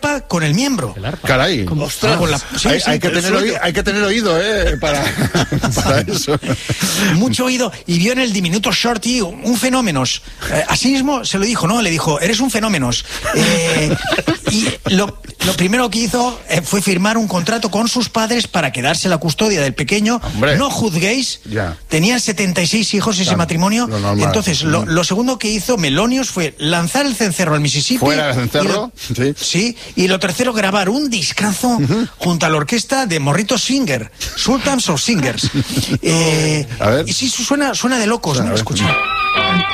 arpa con el miembro. Caray. Ostras, hay que tener oído, para eso. Mucho oído. Y vio en el diminuto Shorty un fenómeno. Así mismo se lo dijo, ¿no? Le dijo, eres un fenómeno. Y lo primero que hizo fue firmar un contrato con sus padres para quedarse la custodia del pequeño. Hombre. No juzguéis. Ya. Tenían 76 hijos ese matrimonio. Entonces, lo segundo que hizo Melonius fue lanzar el cencerro al Mississippi. ¿Fuera del cencerro? Sí. Y lo tercero, grabar un discazo junto a la orquesta de Morritos Singer, Sultans of Singers. A ver. Y sí, suena de locos, ¿no? Escucha.